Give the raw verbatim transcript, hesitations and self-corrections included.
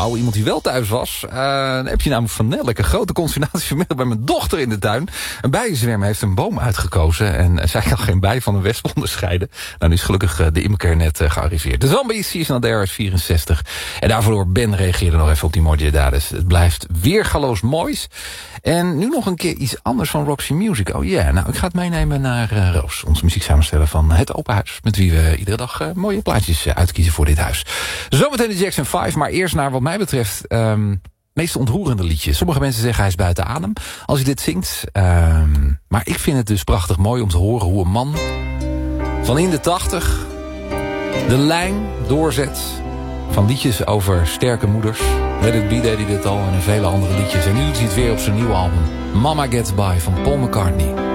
Nou, iemand die wel thuis was. Uh, dan heb je namelijk van Nelleke. Een grote consternatie vanmiddag bij mijn dochter in de tuin. Een bijenzwermer heeft een boom uitgekozen. En zij kan geen bij van een wesp onderscheiden. Nou, nu is gelukkig de imker net uh, gearriveerd. De Zombie Season There is vierenzestig. En daarvoor Ben reageerde nog even op die mooie daden. Het blijft weergaloos moois. En nu nog een keer iets anders van Roxy Music. Oh ja, yeah. Nou, ik ga het meenemen naar uh, Roos. Onze muzieksamensteller van Het Open Huis. Met wie we iedere dag uh, mooie plaatjes uh, uitkiezen voor dit huis. Zometeen de Jackson vijf. Maar eerst naar wat mij betreft um, meest ontroerende liedje. Sommige mensen zeggen hij is buiten adem als hij dit zingt. Um, maar ik vind het dus prachtig mooi om te horen hoe een man van in de tachtig de lijn doorzet van liedjes over sterke moeders. Let It Be deed hij dit al en vele andere liedjes. En nu doet hij het weer op zijn nieuwe album Mama Gets By van Paul McCartney.